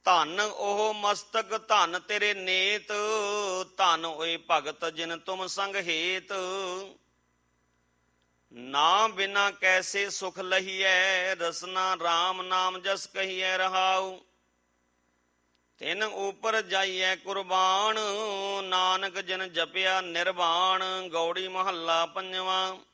ਧਨ ਉਹ ਮਸਤਕ ਧਨ ਤੇਰੇ ਨੇਤ, ਧਨ ਹੋਏ ਭਗਤ ਜਿਨ ਤੁਮ ਸੰਗ ਹੇਤ। ਨਾ ਬਿਨਾ ਕੈਸੇ ਸੁਖ ਲਹੀਐ, ਰਸਨਾ ਰਾਮ ਨਾਮ ਜਸ ਕਹੀਐ ਰਹਾਉ। ਤਿਨ ਉਪਰ ਜਾਈਐ ਕੁਰਬਾਨ, ਨਾਨਕ ਜਿਨ ਜਪਿਆ ਨਿਰਵਾਣ। ਗੌੜੀ ਮਹੱਲਾ ਪੰਜਵਾਂ।